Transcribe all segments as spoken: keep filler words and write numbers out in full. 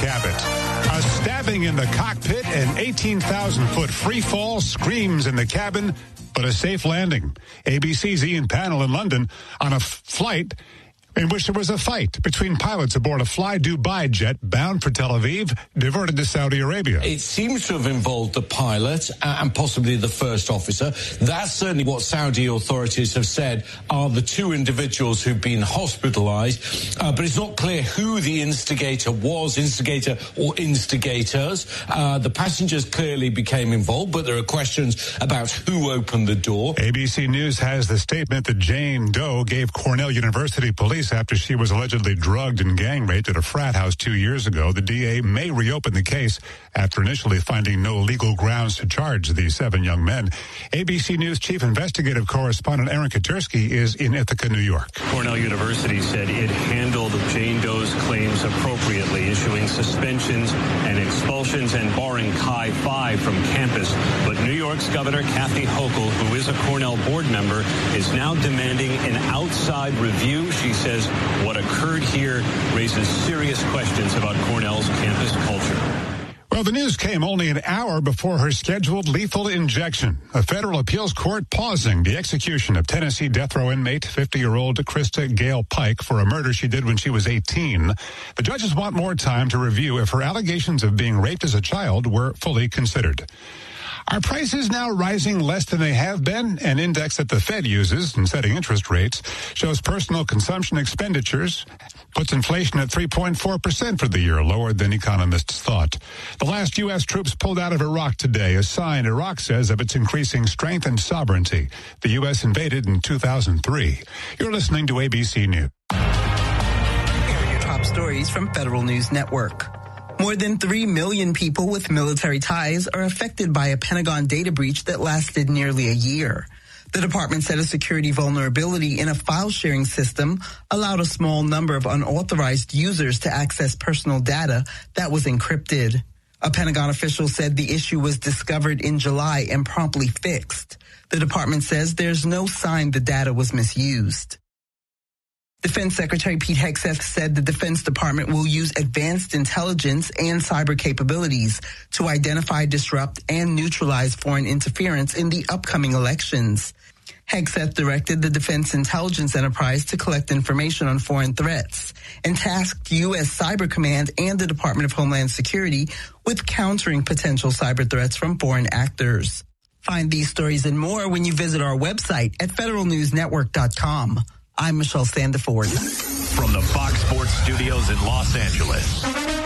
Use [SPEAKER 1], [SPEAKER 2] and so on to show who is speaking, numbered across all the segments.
[SPEAKER 1] Cabot. A stabbing in the cockpit, an eighteen thousand foot free fall, screams in the cabin, but a safe landing. A B C's Ian Pannell in London on a f- flight in which there was a fight between pilots aboard a Fly Dubai jet bound for Tel Aviv, diverted to Saudi Arabia.
[SPEAKER 2] It seems to have involved the pilot and possibly the first officer. That's certainly what Saudi authorities have said are the two individuals who've been hospitalized. Uh, but it's not clear who the instigator was, instigator or instigators. Uh, the passengers clearly became involved, but there are questions about who opened the door.
[SPEAKER 1] A B C News has the statement that Jane Doe gave Cornell University police after she was allegedly drugged and gang raped at a frat house two years ago. The D A may reopen the case after initially finding no legal grounds to charge the seven young men. A B C News chief investigative correspondent Aaron Katursky is in Ithaca, New York.
[SPEAKER 3] Cornell University said it handled Jane Doe's claims appropriately, issuing suspensions and expulsions and barring Chi Phi from campus. But New York's Governor Kathy Hochul, who is a Cornell board member, is now demanding an outside review. She says what occurred here raises serious questions about Cornell's campus culture.
[SPEAKER 1] Well, the news came only an hour before her scheduled lethal injection. A federal appeals court pausing the execution of Tennessee death row inmate fifty-year-old Krista Gale Pike for a murder she did when she was eighteen. The judges want more time to review if her allegations of being raped as a child were fully considered. Are prices now rising less than they have been? An index that the Fed uses in setting interest rates shows personal consumption expenditures, puts inflation at three point four percent for the year, lower than economists thought. The last U S troops pulled out of Iraq today, a sign Iraq says of its increasing strength and sovereignty. The U S invaded in two thousand three. You're listening to A B C News.
[SPEAKER 4] Here are your top stories from Federal News Network. More than three million people with military ties are affected by a Pentagon data breach that lasted nearly a year. The department said a security vulnerability in a file-sharing system allowed a small number of unauthorized users to access personal data that was encrypted. A Pentagon official said the issue was discovered in July and promptly fixed. The department says there's no sign the data was misused. Defense Secretary Pete Hegseth said the Defense Department will use advanced intelligence and cyber capabilities to identify, disrupt, and neutralize foreign interference in the upcoming elections. Hegseth directed the Defense Intelligence Enterprise to collect information on foreign threats and tasked U S Cyber Command and the Department of Homeland Security with countering potential cyber threats from foreign actors. Find these stories and more when you visit our website at federal news network dot com. I'm Michelle Sandiford.
[SPEAKER 5] From the Fox Sports Studios in Los Angeles,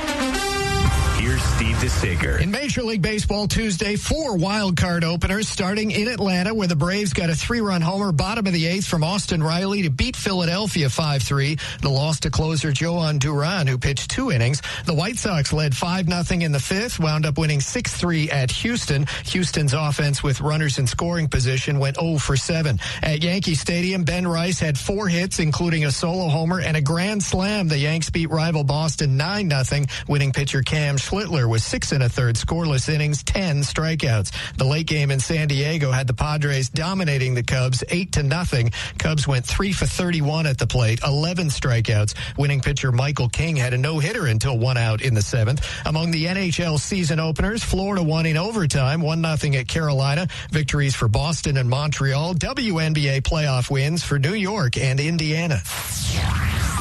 [SPEAKER 5] here's Steve DeSager.
[SPEAKER 6] In Major League Baseball Tuesday, four wild card openers starting in Atlanta, where the Braves got a three-run homer bottom of the eighth from Austin Riley to beat Philadelphia five three. The loss to closer Johan Duran, who pitched two innings. The White Sox led five nothing in the fifth, wound up winning six three at Houston. Houston's offense with runners in scoring position went oh for seven. At Yankee Stadium, Ben Rice had four hits, including a solo homer and a grand slam. The Yanks beat rival Boston nine nothing, winning pitcher Cam Schlittler with six and a third scoreless innings, ten strikeouts. The late game in San Diego had the Padres dominating the Cubs eight to nothing. Cubs went three for thirty-one at the plate, eleven strikeouts. Winning pitcher Michael King had a no-hitter until one out in the seventh. Among the N H L season openers, Florida won in overtime, one nothing at Carolina. Victories for Boston and Montreal. W N B A playoff wins for New York and Indiana.